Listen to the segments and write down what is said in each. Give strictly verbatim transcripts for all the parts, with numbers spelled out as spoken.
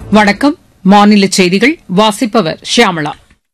வணக்கம். மாநில செய்திகள் வாசிப்பவர் ஷியாமளா.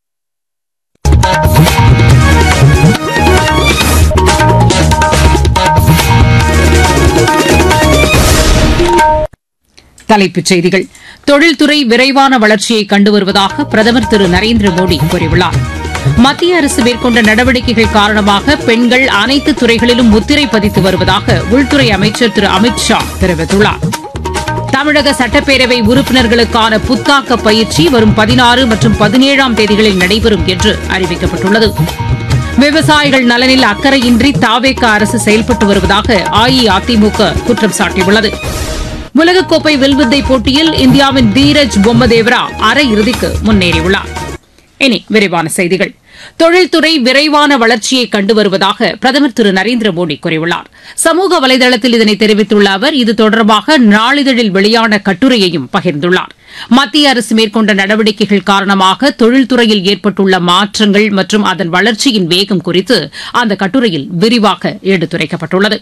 தலைப்புச் செய்திகள். தொழில்துறை விரைவான வளர்ச்சியை கண்டு வருவதாக பிரதமர் திரு நரேந்திர மோடி கூறியுள்ளார். மத்திய அரசு மேற்கொண்ட நடவடிக்கைகள் காரணமாக பெண்கள் அனைத்து துறைகளிலும் முத்திரை பதித்து வருவதாக உள்துறை அமைச்சர் திரு அமித் ஷா தெரிவித்துள்ளார். தமிழக சட்டப்பேரவை உறுப்பினர்களுக்கான புத்தாக்க பயிற்சி வரும் பதினாறு மற்றும் பதினேழாம் தேதிகளில் நடைபெறும் என்று அறிவிக்கப்பட்டுள்ளது. விவசாயிகள் நலனில் அக்கறையின்றி தாவேக அரசு செயல்பட்டு வருவதாக அஇஅதிமுக குற்றம் சாட்டியுள்ளது. உலகக்கோப்பை வில்வித்தை போட்டியில் இந்தியாவின் தீரஜ் பொம்மதேவரா அரையிறுதிக்கு முன்னேறியுள்ளார். இனி விரிவான செய்திகள். தொழில்துறை விரைவான வளர்ச்சியை கண்டு வருவதாக பிரதமர் திரு நரேந்திர மோடி கூறியுள்ளார். சமூக வலைதளத்தில் இதனை தெரிவித்துள்ள அவர் இது தொடர்பாக நாளிதழில் வெளியான கட்டுரையையும் பகிர்ந்துள்ளார். மத்திய அரசு மேற்கொண்ட நடவடிக்கைகள் காரணமாக தொழில்துறையில் ஏற்பட்டுள்ள மாற்றங்கள் மற்றும் அதன் வளர்ச்சியின் வேகம் குறித்து அந்த கட்டுரையில் விரிவாக எடுத்துரைக்கப்பட்டுள்ளது.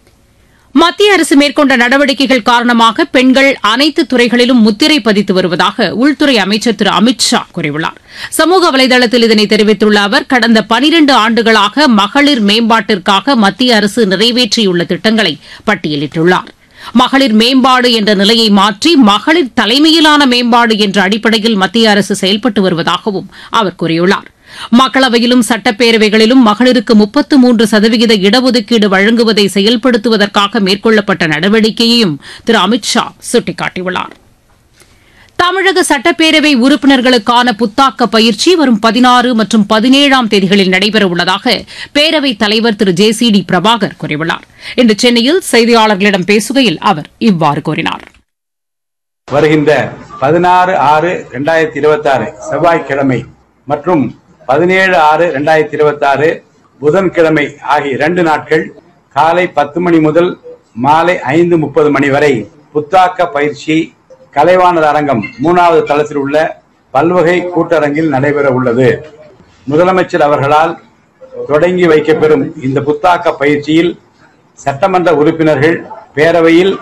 மத்திய அரசு மேற்கொண்ட நடவடிக்கைகள் காரணமாக பெண்கள் அனைத்து துறைகளிலும் முத்திரை பதித்து வருவதாக உள்துறை அமைச்சர் திரு அமித் ஷா கூறியுள்ளார். சமூக வலைதளத்தில் இதனை தெரிவித்துள்ள அவர் கடந்த பனிரண்டு ஆண்டுகளாக மகளிர் மேம்பாட்டிற்காக மத்திய அரசு நிறைவேற்றியுள்ள திட்டங்களை பட்டியலிட்டுள்ளார். மகளிர் மேம்பாடு என்ற நிலையை மாற்றி மகளிர் தலைமையிலான மேம்பாடு என்ற அடிப்படையில் மத்திய அரசு செயல்பட்டு வருவதாகவும் அவர் கூறியுள்ளார். மக்களவையிலும் சட்டப்பேரவைகளிலும் மகளிருக்கு முப்பத்து மூன்று சதவிகித இடஒதுக்கீடு வழங்குவதை செயல்படுத்துவதற்காக மேற்கொள்ளப்பட்ட நடவடிக்கையையும் திரு அமித் ஷா சுட்டிக்காட்டியுள்ளார். தமிழக சட்டப்பேரவை உறுப்பினர்களுக்கான புத்தாக்க பயிற்சி வரும் பதினாறு மற்றும் பதினேழாம் தேதிகளில் நடைபெறவுள்ளதாக பேரவைத் தலைவர் திரு ஜே சி டி பிரபாகர் கூறியுள்ளார். இன்று சென்னையில் செய்தியாளர்களிடம் பேசுகையில் அவர் இவ்வாறு கூறினார். வருகின்ற பதினாறு ஆறு இரண்டாயிரத்தி இருபத்தி ஆறு செவ்வாய்க்கிழமை மற்றும் பதினேழு ஆறு இரண்டாயிரத்தி இருபத்தி ஆறு புதன்கிழமை ஆகிய இரண்டு நாட்கள் காலை பத்து மணி முதல் மாலை ஐந்து முப்பது மணி வரை புத்தாக்க பயிற்சி கலைவாணர் அரங்கம் மூணாவது தளத்தில் உள்ள பல்வகை கூட்டரங்கில் நடைபெற உள்ளது. முதலமைச்சர் அவர்களால் தொடங்கி வைக்கப்பெறும் இந்த புத்தாக்க பயிற்சியில் சட்டமன்ற உறுப்பினர்கள் பேரவையில்